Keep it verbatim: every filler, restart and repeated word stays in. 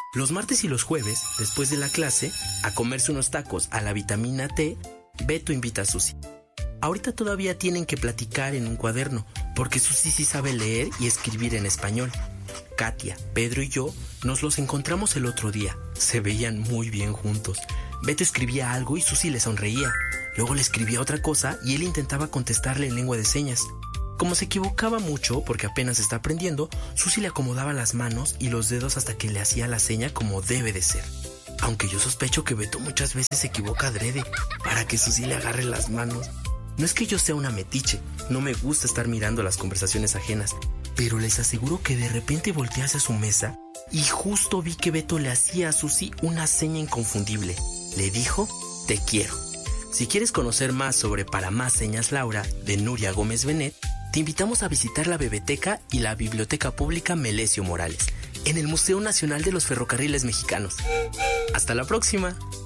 Los martes y los jueves, después de la clase, a comerse unos tacos a la vitamina T, Beto invita a Susi. Ahorita todavía tienen que platicar en un cuaderno, porque Susi sí sabe leer y escribir en español. Katia, Pedro y yo nos los encontramos el otro día. Se veían muy bien juntos. Beto escribía algo y Susi le sonreía. Luego le escribía otra cosa y él intentaba contestarle en lengua de señas. Como se equivocaba mucho porque apenas está aprendiendo, Susi le acomodaba las manos y los dedos hasta que le hacía la seña como debe de ser. Aunque yo sospecho que Beto muchas veces se equivoca adrede para que Susi le agarre las manos. No es que yo sea una metiche, no me gusta estar mirando las conversaciones ajenas, pero les aseguro que de repente volteé hacia su mesa y justo vi que Beto le hacía a Susi una seña inconfundible. Le dijo, te quiero. Si quieres conocer más sobre Para Más Señas Laura, de Nuria Gómez Benet, te invitamos a visitar la Bebeteca y la Biblioteca Pública Melesio Morales, en el Museo Nacional de los Ferrocarriles Mexicanos. ¡Hasta la próxima!